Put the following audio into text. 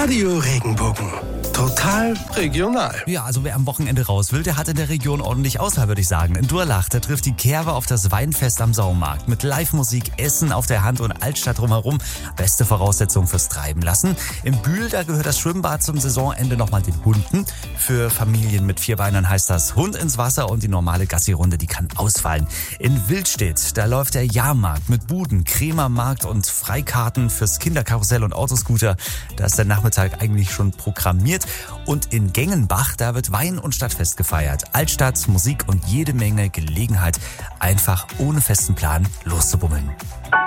Radio Regenbogen. Total regional. Ja, also wer am Wochenende raus will, der hat in der Region ordentlich Auswahl, würde ich sagen. In Durlach, da trifft die Kerwe auf das Weinfest am Saumarkt. Mit Live-Musik, Essen auf der Hand und Altstadt drumherum. Beste Voraussetzung fürs Treiben lassen. In Bühl, da gehört das Schwimmbad zum Saisonende nochmal den Hunden. Für Familien mit Vierbeinern heißt das Hund ins Wasser und die normale Gassi-Runde, die kann ausfallen. In Wildstedt, da läuft der Jahrmarkt mit Buden, Krämermarkt und Freikarten fürs Kinderkarussell und Autoscooter. Da ist der Nachmittag eigentlich schon programmiert. Und in Gengenbach, da wird Wein- und Stadtfest gefeiert. Altstadt, Musik und jede Menge Gelegenheit, einfach ohne festen Plan loszubummeln.